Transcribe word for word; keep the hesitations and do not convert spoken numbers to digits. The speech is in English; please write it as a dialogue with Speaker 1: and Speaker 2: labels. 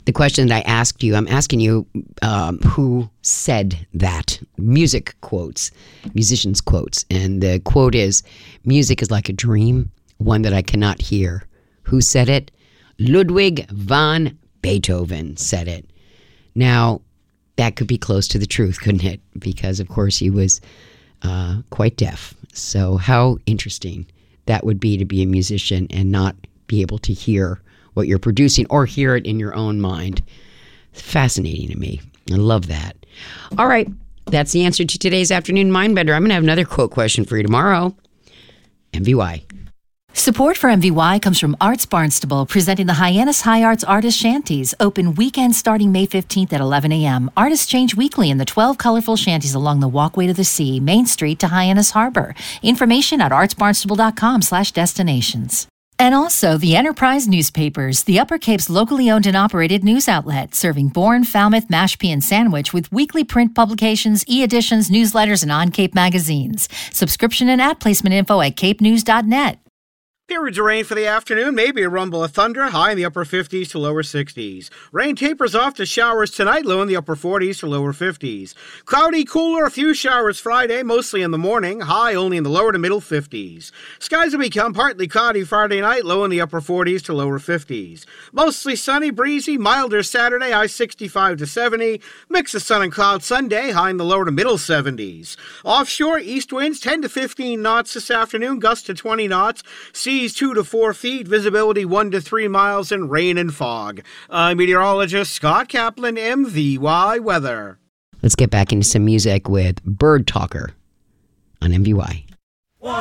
Speaker 1: the question that I asked you, I'm asking you um, who said that? Music quotes, musicians' quotes. And the quote is, music is like a dream, one that I cannot hear. Who said it? Ludwig van Beethoven said it. Now, that could be close to the truth, couldn't it? Because, of course, he was uh, quite deaf. So how interesting that would be to be a musician and not be able to hear what you're producing or hear it in your own mind. Fascinating to me. I love that. All right. That's the answer to today's Afternoon Mindbender. I'm going to have another quote question for you tomorrow. M V Y.
Speaker 2: Support for M V Y comes from Arts Barnstable, presenting the Hyannis High Arts Artist Shanties. Open weekend starting May fifteenth at eleven a.m. Artists change weekly in the twelve colorful shanties along the Walkway to the Sea, Main Street to Hyannis Harbor. Information at artsbarnstable.com slash destinations. And also the Enterprise Newspapers, the Upper Cape's locally owned and operated news outlet, serving Bourne, Falmouth, Mashpee, and Sandwich with weekly print publications, e-editions, newsletters, and on-Cape magazines. Subscription and ad placement info at cape news dot net.
Speaker 3: Periods of rain for the afternoon, maybe a rumble of thunder, high in the upper fifties to lower sixties. Rain tapers off to showers tonight, low in the upper forties to lower fifties. Cloudy, cooler, a few showers Friday, mostly in the morning, high only in the lower to middle fifties. Skies will become partly cloudy Friday night, low in the upper forties to lower fifties. Mostly sunny, breezy, milder Saturday, high sixty-five to seventy. Mix of sun and cloud Sunday, high in the lower to middle seventies. Offshore, east winds ten to fifteen knots this afternoon, gusts to twenty knots. Sea two to four feet, visibility one to three miles, and rain and fog. I'm meteorologist Scott Kaplan, M V Y Weather.
Speaker 1: Let's get back into some music with Bird Talker on M V Y.